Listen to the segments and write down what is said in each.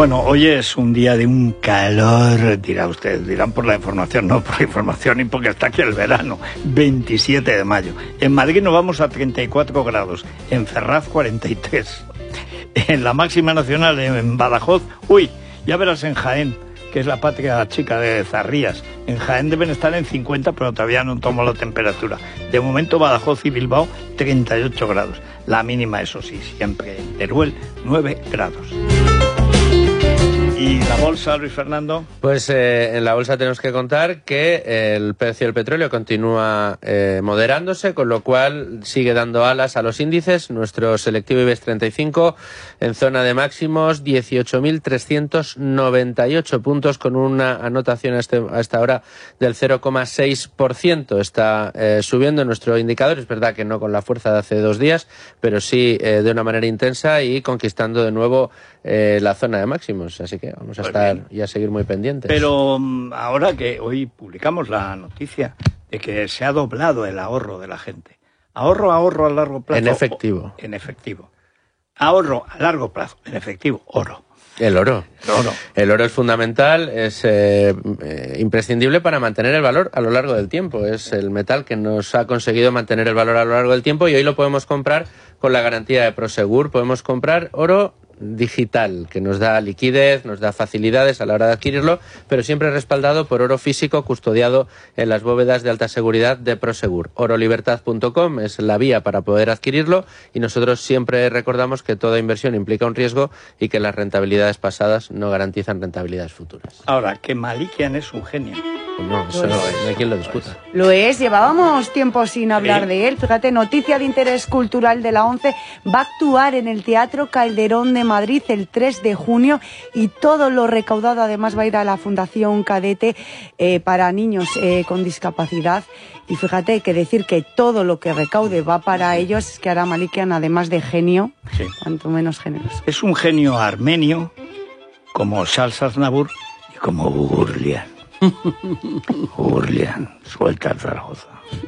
Bueno, hoy es un día de un calor, dirá usted, dirán por la información, no por la información y porque está aquí el verano, 27 de mayo. En Madrid nos vamos a 34 grados, en Ferraz 43, en la máxima nacional en Badajoz, ya verás en Jaén, que es la patria chica de Zarrías. En Jaén deben estar en 50, pero todavía no tomo la temperatura. De momento Badajoz y Bilbao 38 grados. La mínima, eso sí, siempre en Teruel 9 grados. ¿Y la bolsa, Luis Fernando? Pues en la bolsa tenemos que contar que el precio del petróleo continúa moderándose, con lo cual sigue dando alas a los índices. Nuestro selectivo IBEX 35 en zona de máximos, 18.398 puntos, con una anotación a esta hora del 0,6%. Está subiendo nuestro indicador, es verdad que no con la fuerza de hace 2 días, pero sí de una manera intensa y conquistando de nuevo la zona de máximos. Así que vamos a estar y a seguir muy pendientes. Pero ahora que hoy publicamos la noticia de que se ha doblado el ahorro de la gente. Ahorro a largo plazo. En efectivo. En efectivo. Ahorro a largo plazo. En efectivo, oro. El oro. El oro es fundamental, es imprescindible para mantener el valor a lo largo del tiempo. Es el metal que nos ha conseguido mantener el valor a lo largo del tiempo y hoy lo podemos comprar con la garantía de Prosegur. Podemos comprar oro digital, que nos da liquidez, nos da facilidades a la hora de adquirirlo, pero siempre respaldado por oro físico custodiado en las bóvedas de alta seguridad de Prosegur. Orolibertad.com es la vía para poder adquirirlo y nosotros siempre recordamos que toda inversión implica un riesgo y que las rentabilidades pasadas no garantizan rentabilidades futuras. Ahora, que Malikian es un genio. Pues no, eso no hay quien lo discuta. Lo es, llevábamos tiempo sin hablar de él. Fíjate, noticia de interés cultural de la ONCE, va a actuar en el Teatro Calderón de Madrid el 3 de junio y todo lo recaudado además va a ir a la Fundación Cadete para niños con discapacidad. Y fíjate que decir que todo lo que recaude va para ellos es que hará Malikian, además de genio, cuanto menos generoso. Es un genio armenio como Charles Aznavour y como Gurlian. Gurlian, suelta el Zaragoza.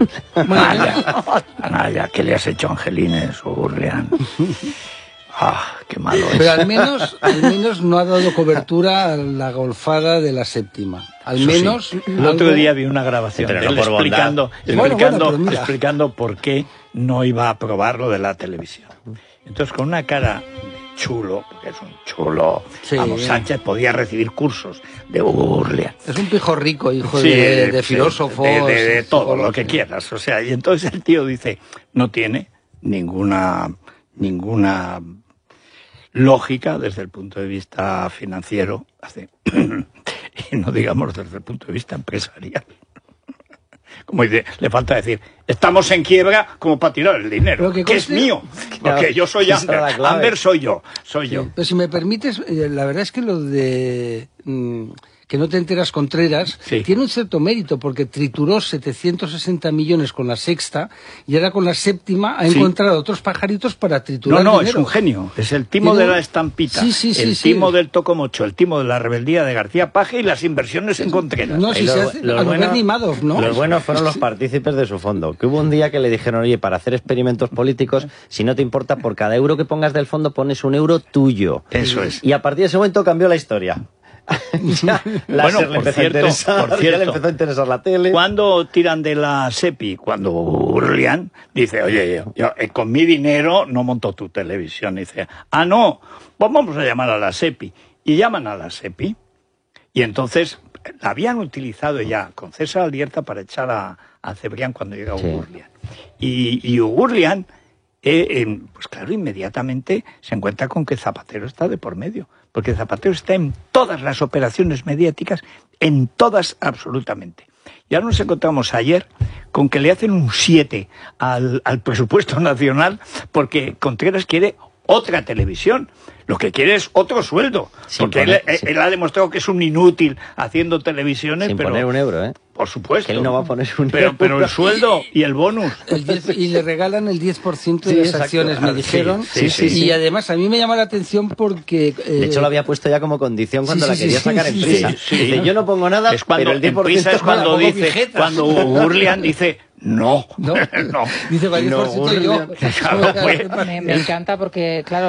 Anaya, ¿qué le has hecho a Angelines o Gurlian? Qué malo es. Pero al menos no ha dado cobertura a la golfada de la séptima. Al menos. Sí. El otro día vi una grabación de él explicando por qué no iba a aprobar lo de la televisión. Entonces, con una cara chulo, porque es un chulo, vamos, Sánchez podía recibir cursos de Gurlian. Es un pijo rico, hijo de filósofos. De todo, lo que quieras. O sea, y entonces el tío dice, no tiene ninguna lógica desde el punto de vista financiero, y no digamos desde el punto de vista empresarial. Como dice, le falta decir, estamos en quiebra como para tirar el dinero, que es mío, porque yo soy Amber, Amber soy yo. Pero si me permites, la verdad es que lo de que no te enteras Contreras tiene un cierto mérito, porque trituró 760 millones con la sexta y ahora con la séptima ha encontrado otros pajaritos para triturar dinero. Es un genio, es el timo de la estampita, el timo del Tocomocho, el timo de la rebeldía de García Paje y las inversiones en Contreras. No, si se hace a lo animados, ¿no? Los buenos fueron los partícipes de su fondo, que hubo un día que le dijeron, oye, para hacer experimentos políticos, si no te importa, por cada euro que pongas del fondo pones un euro tuyo. Eso es. Y a partir de ese momento cambió la historia. Por cierto, ya le empezó a interesar la tele. Cuando tiran de la SEPI, cuando Gurlian dice, oye, yo con mi dinero no monto tu televisión, y dice, no, pues vamos a llamar a la SEPI, y llaman a la SEPI, y entonces la habían utilizado ya con César Alierta para echar a Cebrián cuando llega Gurlian, y Gurlian pues claro, inmediatamente se encuentra con que Zapatero está de por medio, porque Zapatero está en todas las operaciones mediáticas, en todas absolutamente. Y ahora nos encontramos ayer con que le hacen un 7 al presupuesto nacional porque Contreras quiere otra televisión. Lo que quiere es otro sueldo, porque él ha demostrado que es un inútil haciendo televisiones. Sin poner un euro, Por supuesto. Que él no va a poner un euro. Pero el sueldo y el bonus. Y le regalan el 10% de las acciones, me dijeron. Y además a mí me llama la atención porque... de hecho lo había puesto ya como condición cuando la quería sacar en Prisa. Dice, yo no pongo nada, pero el 10% es cuando dice, cuando Gurlian dice... No. Dice varios por ciento yo. Me encanta porque, claro,